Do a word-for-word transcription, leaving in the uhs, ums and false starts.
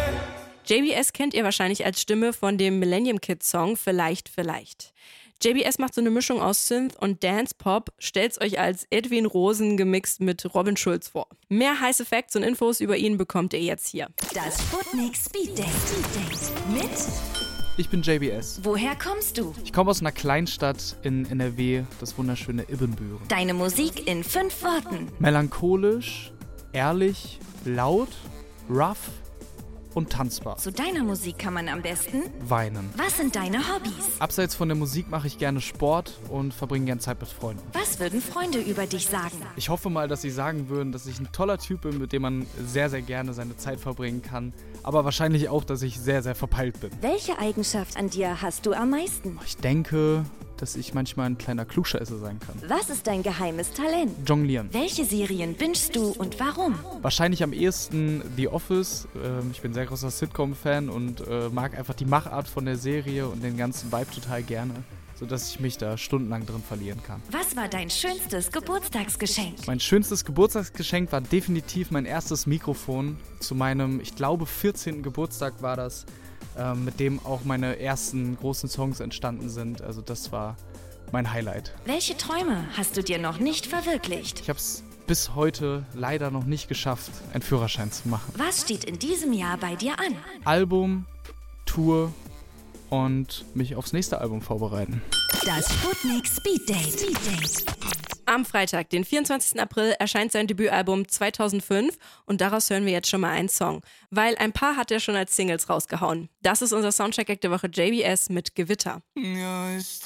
J B S kennt ihr wahrscheinlich als Stimme von dem Millennium Kids Song Vielleicht, Vielleicht. J B S macht so eine Mischung aus Synth und Dance-Pop, stellt's euch als Edwin Rosen gemixt mit Robin Schulz vor. Mehr heiße Facts und Infos über ihn bekommt ihr jetzt hier. Das Sputnik Speed Date. Mit? Ich bin J B S. Woher kommst du? Ich komme aus einer Kleinstadt in N R W, das wunderschöne Ibbenbüren. Deine Musik in fünf Worten. Melancholisch, ehrlich, laut, rough und tanzbar. Zu deiner Musik kann man am besten Weinen. Was sind deine Hobbys? Abseits von der Musik mache ich gerne Sport und verbringe gerne Zeit mit Freunden. Was würden Freunde über dich sagen? Ich hoffe mal, dass sie sagen würden, dass ich ein toller Typ bin, mit dem man sehr, sehr gerne seine Zeit verbringen kann. Aber wahrscheinlich auch, dass ich sehr, sehr verpeilt bin. Welche Eigenschaft an dir hast du am meisten? Ich denke, dass ich manchmal ein kleiner Klugscheißer sein kann. Was ist dein geheimes Talent? Jonglieren. Welche Serien bingest du und warum? Wahrscheinlich am ehesten The Office. Ähm, ich bin ein sehr großer Sitcom-Fan und äh, mag einfach die Machart von der Serie und den ganzen Vibe total gerne, sodass ich mich da stundenlang drin verlieren kann. Was war dein schönstes Geburtstagsgeschenk? Mein schönstes Geburtstagsgeschenk war definitiv mein erstes Mikrofon. Zu meinem, ich glaube, vierzehnten Geburtstag war das, ähm, mit dem auch meine ersten großen Songs entstanden sind. Also das war mein Highlight. Welche Träume hast du dir noch nicht verwirklicht? Ich habe es bis heute leider noch nicht geschafft, einen Führerschein zu machen. Was steht in diesem Jahr bei dir an? Album, Tour und mich aufs nächste Album vorbereiten. Das Sputnik Speed Date. Speed Date. Am Freitag, den vierundzwanzigsten April, erscheint sein Debütalbum zweitausendfünf und daraus hören wir jetzt schon mal einen Song. Weil ein paar hat er schon als Singles rausgehauen. Das ist unser Soundcheck-Act der Woche J B S mit Gewitter. Ja, ist